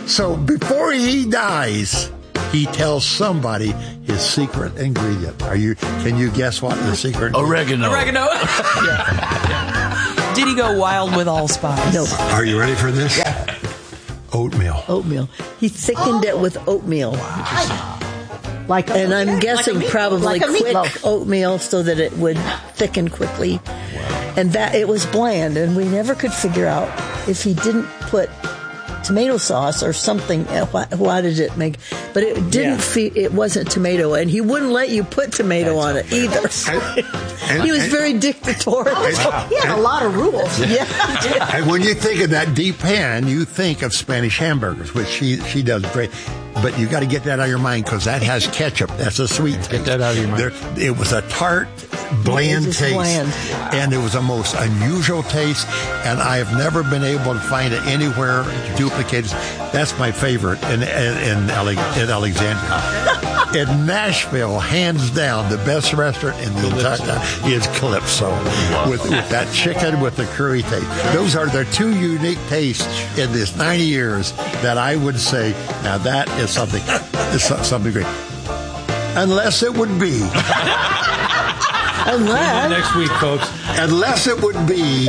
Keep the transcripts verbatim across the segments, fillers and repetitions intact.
So before he dies, he tells somebody his secret ingredient. Are you? Can you guess what the secret? Oregano. Oregano. Did he go wild with allspice? No. Are you ready for this? Yeah. Oatmeal. Oatmeal. He thickened it with oatmeal. Like a, And I'm guessing like a meat- probably like a quick meatloaf. oatmeal so that it would thicken quickly. And that it was bland, and we never could figure out if he didn't put tomato sauce or something. uh, Why, why did it make? But it didn't. Yeah. Fe- it wasn't tomato, and he wouldn't let you put tomato on it either. And, He was and- very dictatorial. He had a lot of rules. Yeah. And when you think of that deep pan, you think of Spanish hamburgers, which she she does great. But you got to get that out of your mind because that has ketchup. That's a sweet taste. that out of your mind. There, it was a tart, bland just taste, bland. and it was a most unusual taste. And I have never been able to find it anywhere duplicated. That's my favorite in in, in, Ale- in Alexandria. In Nashville, hands down, the best restaurant in the entire town is Calypso, with, with that chicken with the curry taste. Those are the two unique tastes in this ninety years that I would say, now that is something, is so- something great. Unless it would be, Unless Next week, folks. unless it would be,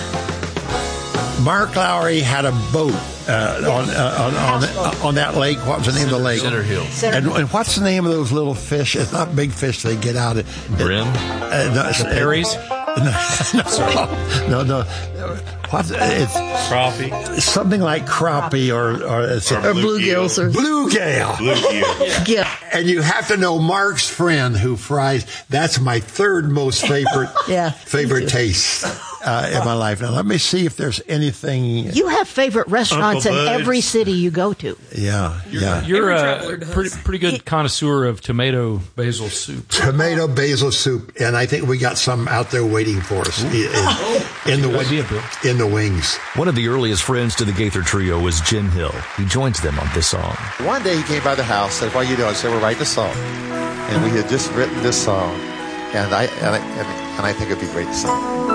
Mark Lowry had a boat uh, on, uh, on on on that lake. What was the name of the lake? Center Hill. And, and what's the name of those little fish? It's not big fish. They get out. It, Brim? Uh, no, it's- Berries? No, no, no. What's it's Crappie. something like crappie or or, it's or bluegills or bluegill. yeah. And you have to know Mark's friend who fries. That's my third most favorite Yeah, favorite me too. taste uh, in my life. Now let me see if there's anything. You have favorite restaurants in Uncle Bud's. every city you go to. Yeah, yeah. You're Every a traveler does. pretty, pretty good connoisseur of tomato basil soup. Tomato basil soup, and I think we got some out there waiting for us in, in, in the Good idea, Bill. in the wings. One of the earliest friends to the Gaither Trio was Jim Hill. He joins them on this song. One day he came by the house, said, "What are you doing?" I said, "We're writing a song." And we had just written this song, and I and I, and, and I think it'd be great to sing.